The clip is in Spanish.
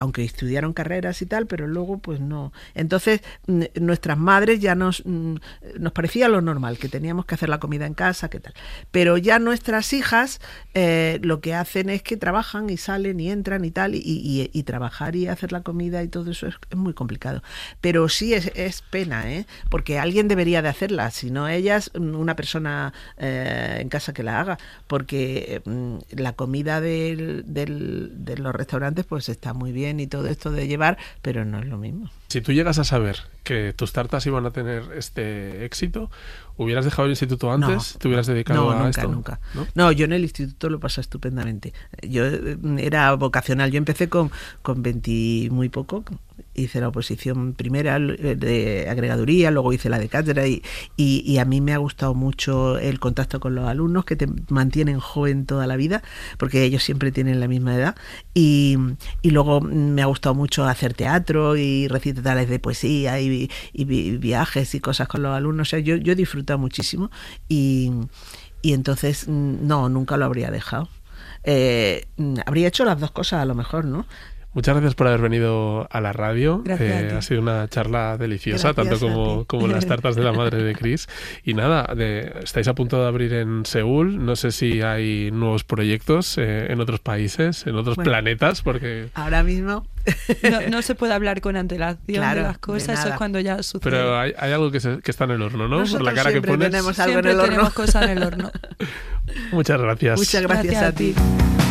aunque estudiaron carreras y tal, pero luego pues no. Entonces nuestras madres ya nos parecía lo normal, que teníamos que hacer la comida en casa, qué tal. Pero ya nuestras hijas lo que hacen es que trabajan y salen y entran y tal, y trabajar y hacer la comida y todo eso es muy complicado. Pero sí es pena, ¿eh? Porque alguien debería de hacerla, si no ellas, una persona en casa que la haga, porque la comida de los restaurantes pues está muy bien y todo esto de llevar, pero no es lo mismo. Si tú llegas a saber que tus tartas iban a tener este éxito, ¿hubieras dejado el instituto antes? ¿Te hubieras dedicado a esto? Nunca. No, yo en el instituto lo pasé estupendamente. Yo era vocacional. Yo empecé con 20 muy poco. Hice la oposición primera de agregaduría, luego hice la de cátedra y a mí me ha gustado mucho el contacto con los alumnos, que te mantienen joven toda la vida, porque ellos siempre tienen la misma edad, y luego me ha gustado mucho hacer teatro y recitales de poesía y viajes y cosas con los alumnos. O sea, yo he disfrutado muchísimo y entonces no, nunca lo habría dejado. Habría hecho las dos cosas a lo mejor, ¿no? Muchas gracias por haber venido a la radio. Ha sido una charla deliciosa, gracias tanto como las tartas de la madre de Chris. Y nada, estáis a punto de abrir en Seúl. No sé si hay nuevos proyectos en otros países, en otros planetas, porque... Ahora mismo... No se puede hablar con antelación de las cosas, eso es cuando ya sucede. Pero hay algo que está en el horno, ¿no? Nosotros por la cara que pones. Tenemos algo en el horno. Tenemos cosas en el horno. Muchas gracias. Muchas gracias a ti.